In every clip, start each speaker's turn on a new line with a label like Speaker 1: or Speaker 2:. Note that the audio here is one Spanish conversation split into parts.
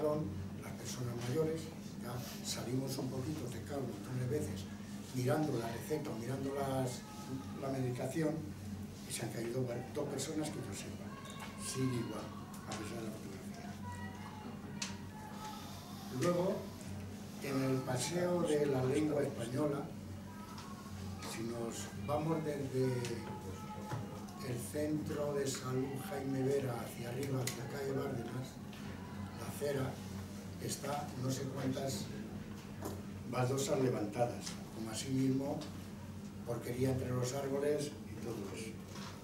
Speaker 1: salón, las personas mayores, ya salimos un poquito de cada montones de veces mirando la receta, mirando la medicación, y se han caído 2 personas que yo sepa. Sigue igual, a pesar de la fotografía. Luego, en el paseo de la lengua española, si nos vamos desde el centro de salud Jaime Vera hacia arriba, hacia calle Bárdenas, la acera está no sé cuántas baldosas levantadas, como así mismo porquería entre los árboles y todo eso.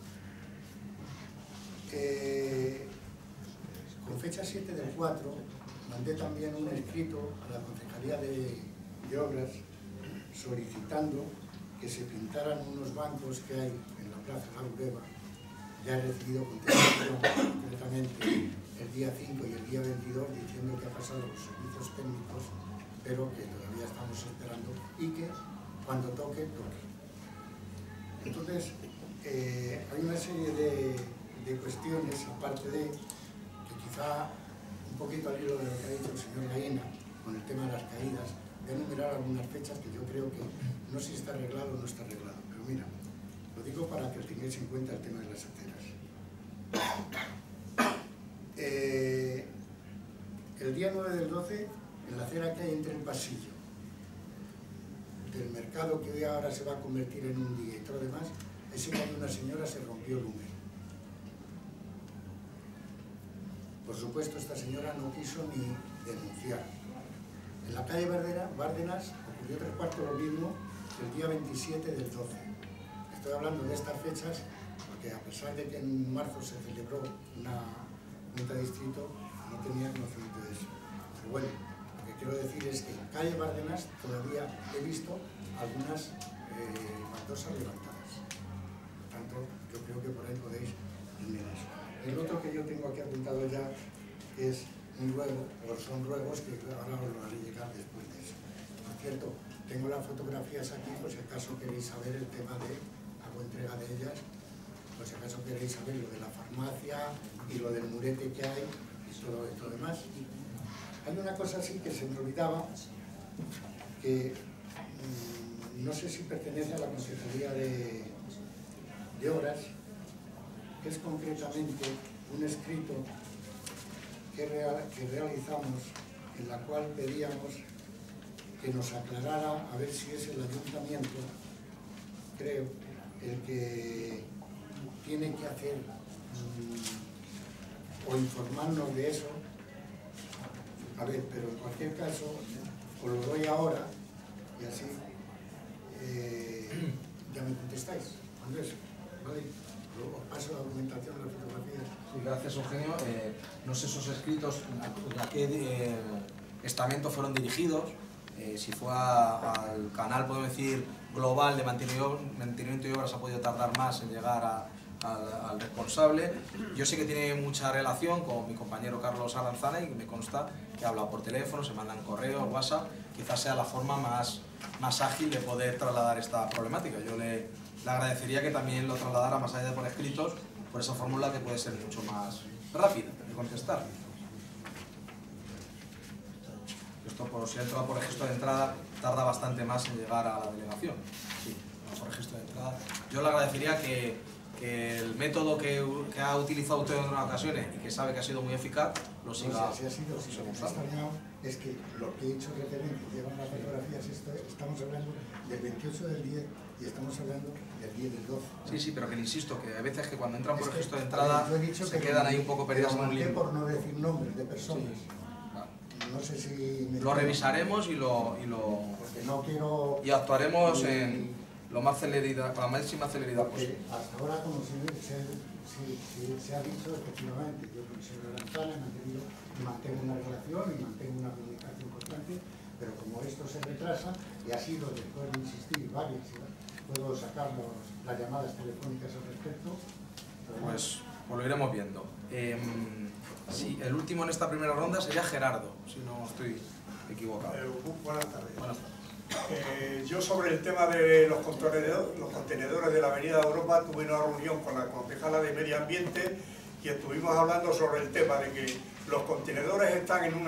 Speaker 1: Con fecha 7/4 mandé también un escrito a la Concejalía de Obras solicitando que se pintaran unos bancos que hay en la Plaza La Ureba. Ya he recibido contestación concretamente el día 5 y el día 22 diciendo que ha pasado los servicios técnicos, pero que todavía estamos esperando y que cuando toque, toque. Entonces, hay una serie de cuestiones, aparte de que quizá un poquito al hilo de lo que ha dicho el señor Gaina con el tema de las caídas, voy a enumerar algunas fechas que yo creo que no sé si está arreglado o no está arreglado, pero mira, lo digo para que tengáis en cuenta el tema de las aceras. El día 9/12, en la acera que hay entre el pasillo del mercado, que hoy ahora se va a convertir en un día y todo lo demás, ese que hay una señora se rompió el húmero. Por supuesto, esta señora no quiso ni denunciar. En la calle Bárdenas ocurrió 3/4 lo mismo el día 27/12. Estoy hablando de estas fechas porque a pesar de que en marzo se celebró una junta de distrito, no tenía conocimiento de eso. Pero bueno, lo que quiero decir es que en calle Bárdenas todavía he visto algunas baldosas levantadas. Por tanto, yo creo que por ahí podéis mirar eso. El otro que yo tengo aquí apuntado ya es un ruego, o son ruegos que ahora os lo haré llegar después de eso. Por cierto, tengo las fotografías aquí, por si acaso queréis saber el tema de, hago entrega de ellas, por si acaso queréis saber lo de la farmacia y lo del murete que hay y todo esto demás. Hay una cosa así que se me olvidaba, que no sé si pertenece a la Concejalía de Obras, que es concretamente un escrito que realizamos, en la cual pedíamos que nos aclarara, a ver si es el ayuntamiento, creo, el que tiene que hacer o informarnos de eso. A ver, pero en cualquier caso, os lo doy ahora y así ya me contestáis. Andrés, ¿vale? Os paso la documentación, las fotografías.
Speaker 2: Sí, gracias, Eugenio. No sé esos escritos a qué estamento fueron dirigidos, si fue al canal, podemos decir, global de mantenimiento y obras, ha podido tardar más en llegar al responsable. Yo sé que tiene mucha relación con mi compañero Carlos Aranzana y me consta que ha hablado por teléfono, se mandan correos, WhatsApp, quizás sea la forma más ágil de poder trasladar esta problemática. Yo le agradecería que también lo trasladara más allá de por escritos, por esa fórmula que puede ser mucho más rápida de contestar. Esto, si entra por registro de entrada, tarda bastante más en llegar a la delegación. Sí, por registro de entrada. Yo le agradecería que el método que ha utilizado usted en otras ocasiones y que sabe que ha sido muy eficaz, lo siga.
Speaker 1: No sé, si ha sido, si lo que me ha extrañado es que lo que he hecho referencia, llevan las fotografías, estamos hablando del 28 del 10 y estamos hablando del 10 del 12.
Speaker 2: Sí, sí, pero que le insisto, que a veces que cuando entran por registro de entrada se quedan ahí un poco perdidas en un limbo.
Speaker 1: Por no decir nombres de personas.
Speaker 2: Sí.
Speaker 1: No sé si...
Speaker 2: Lo revisaremos y
Speaker 1: porque no quiero...
Speaker 2: y actuaremos en lo más celeridad, con la máxima celeridad posible.
Speaker 1: Hasta ahora, como se ha dicho, efectivamente, yo con el señor Aranzana he mantenido y mantengo una relación y mantengo una comunicación constante, pero como esto se retrasa, y ha sido, después de insistir varias, puedo sacar las llamadas telefónicas al respecto.
Speaker 2: Pues lo iremos viendo. Sí, el último en esta primera ronda sería Gerardo, si no estoy equivocado.
Speaker 3: Buenas tardes.
Speaker 2: Buenas tardes.
Speaker 3: Yo sobre el tema de los contenedores de la Avenida Europa tuve una reunión con la concejala de Medio Ambiente y estuvimos hablando sobre el tema de que los contenedores están en una